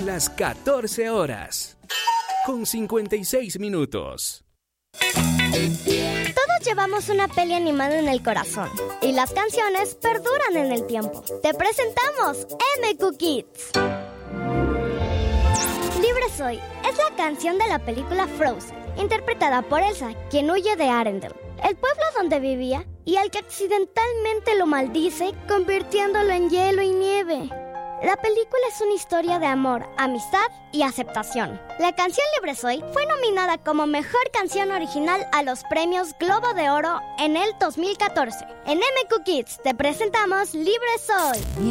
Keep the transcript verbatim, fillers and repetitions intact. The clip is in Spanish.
las catorce horas, con cincuenta y seis minutos. Todos llevamos una peli animada en el corazón y las canciones perduran en el tiempo. Te presentamos M Q Kids. Libre Soy es la canción de la película Frozen, interpretada por Elsa, quien huye de Arendelle, el pueblo donde vivía y al que accidentalmente lo maldice, convirtiéndolo en hielo y nieve. La película es una historia de amor, amistad y aceptación. La canción Libre Soy fue nominada como Mejor Canción Original a los premios Globo de Oro en el dos mil catorce. En M Q Kids te presentamos Libre Soy.